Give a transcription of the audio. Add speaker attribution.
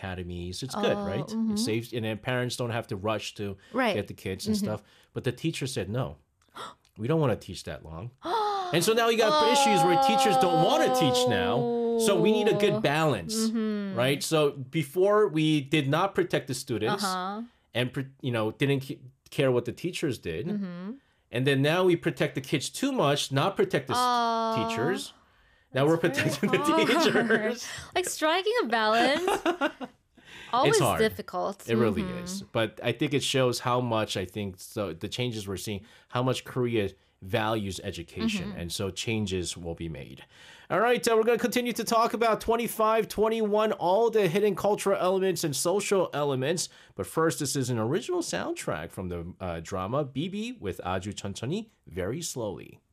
Speaker 1: academies. It's good, right? It saves, and then parents don't have to rush to get the kids and stuff. But the teacher said, no, we don't want to teach that long. And so now you got issues where teachers don't want to teach now. So we need a good balance, right? So before we did not protect the students and, didn't care what the teachers did. And then now we protect the kids too much, not protect the teachers. Now we're protecting the teachers.
Speaker 2: Like striking a balance, always difficult.
Speaker 1: It really is. But I think it shows how much, the changes we're seeing, how much Korea values education. And so changes will be made. All right, we're going to continue to talk about 2521, all the hidden cultural elements and social elements. But first, this is an original soundtrack from the drama BB with Aju 천천히, Very Slowly.